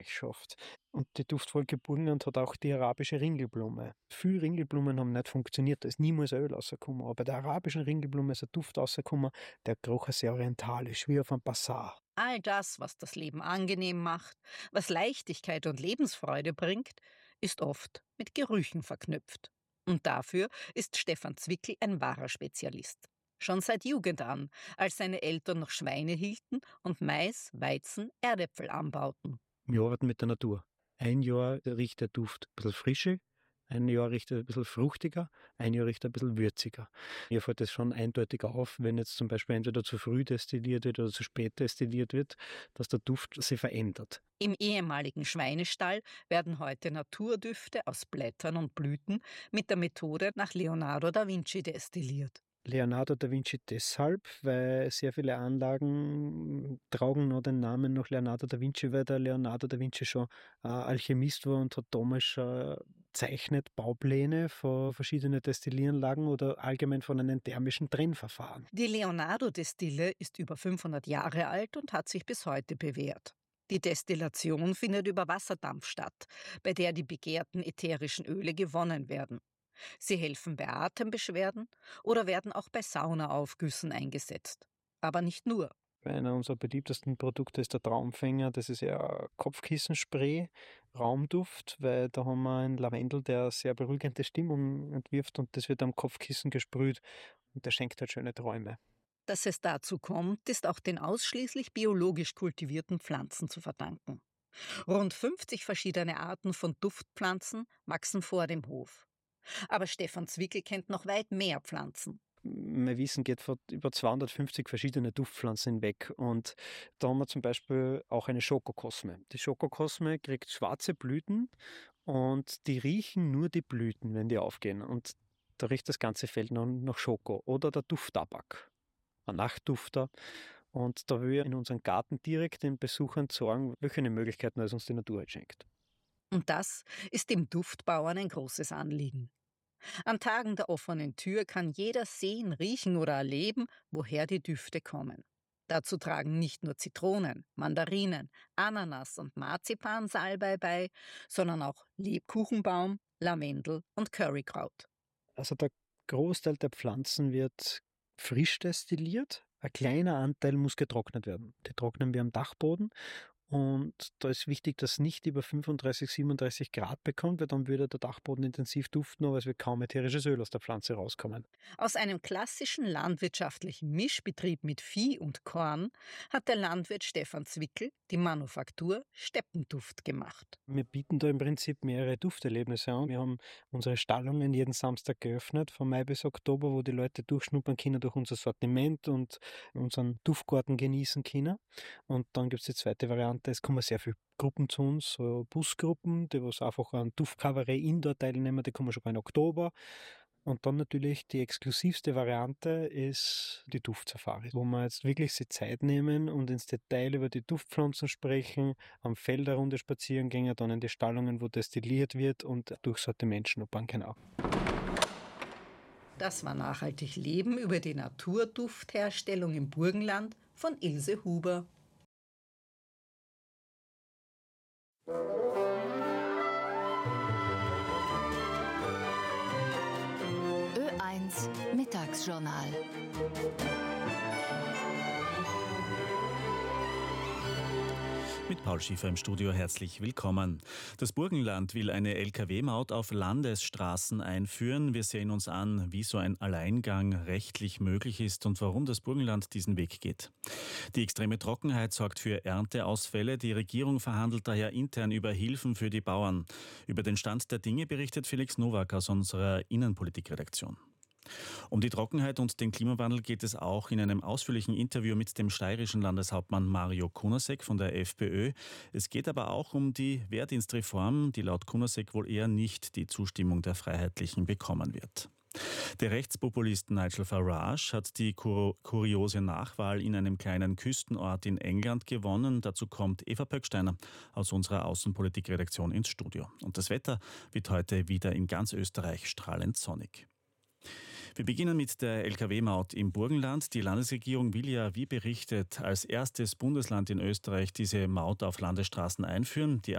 schafft. Und die Duftwolke Burgenland hat auch die arabische Ringelblume. Viele Ringelblumen haben nicht funktioniert, da ist niemals Öl rausgekommen. Aber bei der arabischen Ringelblume ist ein Duft rausgekommen, der kroch sehr orientalisch, wie auf einem Basar. All das, was das Leben angenehm macht, was Leichtigkeit und Lebensfreude bringt, ist oft mit Gerüchen verknüpft. Und dafür ist Stefan Zwickel ein wahrer Spezialist. Schon seit Jugend an, als seine Eltern noch Schweine hielten und Mais, Weizen, Erdäpfel anbauten. Wir arbeiten mit der Natur. Ein Jahr riecht der Duft ein bisschen frischer, ein Jahr riecht er ein bisschen fruchtiger, ein Jahr riecht er ein bisschen würziger. Mir fällt das schon eindeutig auf, wenn jetzt zum Beispiel entweder zu früh destilliert wird oder zu spät destilliert wird, dass der Duft sich verändert. Im ehemaligen Schweinestall werden heute Naturdüfte aus Blättern und Blüten mit der Methode nach Leonardo da Vinci destilliert. Leonardo da Vinci deshalb, weil sehr viele Anlagen tragen noch den Namen nach Leonardo da Vinci, weil der Leonardo da Vinci schon Alchemist war und hat damals schon zeichnet Baupläne von verschiedenen Destillieranlagen oder allgemein von einem thermischen Trennverfahren. Die Leonardo-Destille ist über 500 Jahre alt und hat sich bis heute bewährt. Die Destillation findet über Wasserdampf statt, bei der die begehrten ätherischen Öle gewonnen werden. Sie helfen bei Atembeschwerden oder werden auch bei Saunaaufgüssen eingesetzt. Aber nicht nur. Einer unserer beliebtesten Produkte ist der Traumfänger. Das ist ja Kopfkissenspray, Raumduft, weil da haben wir einen Lavendel, der sehr beruhigende Stimmung entwirft und das wird am Kopfkissen gesprüht und der schenkt halt schöne Träume. Dass es dazu kommt, ist auch den ausschließlich biologisch kultivierten Pflanzen zu verdanken. Rund 50 verschiedene Arten von Duftpflanzen wachsen vor dem Hof. Aber Stefan Zwickel kennt noch weit mehr Pflanzen. Mein Wissen geht von über 250 verschiedene Duftpflanzen hinweg und da haben wir zum Beispiel auch eine Schokokosme. Die Schokokosme kriegt schwarze Blüten und die riechen nur die Blüten, wenn die aufgehen und da riecht das ganze Feld nach Schoko. Oder der Dufttabak, ein Nachtdufter. Und da will ich in unseren Garten direkt den Besuchern sagen, welche Möglichkeiten es uns die Natur halt schenkt. Und das ist dem Duftbauern ein großes Anliegen. An Tagen der offenen Tür kann jeder sehen, riechen oder erleben, woher die Düfte kommen. Dazu tragen nicht nur Zitronen, Mandarinen, Ananas und Marzipan Salbei bei, sondern auch Lebkuchenbaum, Lavendel und Currykraut. Also der Großteil der Pflanzen wird frisch destilliert. Ein kleiner Anteil muss getrocknet werden. Die trocknen wir am Dachboden. Und da ist wichtig, dass es nicht über 35, 37 Grad bekommt, weil dann würde der Dachboden intensiv duften, aber es wird kaum ätherisches Öl aus der Pflanze rauskommen. Aus einem klassischen landwirtschaftlichen Mischbetrieb mit Vieh und Korn hat der Landwirt Stefan Zwickel die Manufaktur Steppenduft gemacht. Wir bieten da im Prinzip mehrere Dufterlebnisse an. Wir haben unsere Stallungen jeden Samstag geöffnet, von Mai bis Oktober, wo die Leute durchschnuppern können durch unser Sortiment und unseren Duftgarten genießen können. Und dann gibt es die zweite Variante, es kommen sehr viele Gruppen zu uns, so Busgruppen, die was einfach an Duftkabarett Indoor teilnehmen, die kommen schon im Oktober. Und dann natürlich die exklusivste Variante ist die Duftsafari, wo wir jetzt wirklich die Zeit nehmen und ins Detail über die Duftpflanzen sprechen, am Feld eine Runde spazieren gehen, dann in die Stallungen, wo destilliert wird und durch Sortiment schnuppern, genau. Das war Nachhaltig Leben über die Naturduftherstellung im Burgenland von Ilse Huber. Ö1 Mittagsjournal. Mit Paul Schiefer im Studio, herzlich willkommen. Das Burgenland will eine Lkw-Maut auf Landesstraßen einführen. Wir sehen uns an, wie so ein Alleingang rechtlich möglich ist und warum das Burgenland diesen Weg geht. Die extreme Trockenheit sorgt für Ernteausfälle. Die Regierung verhandelt daher intern über Hilfen für die Bauern. Über den Stand der Dinge berichtet Felix Nowak aus unserer Innenpolitikredaktion. Um die Trockenheit und den Klimawandel geht es auch in einem ausführlichen Interview mit dem steirischen Landeshauptmann Mario Kunasek von der FPÖ. Es geht aber auch um die Wehrdienstreform, die laut Kunasek wohl eher nicht die Zustimmung der Freiheitlichen bekommen wird. Der Rechtspopulist Nigel Farage hat die kuriose Nachwahl in einem kleinen Küstenort in England gewonnen. Dazu kommt Eva Pöcksteiner aus unserer Außenpolitikredaktion ins Studio. Und das Wetter wird heute wieder in ganz Österreich strahlend sonnig. Wir beginnen mit der Lkw-Maut im Burgenland. Die Landesregierung will ja, wie berichtet, als erstes Bundesland in Österreich diese Maut auf Landesstraßen einführen. Die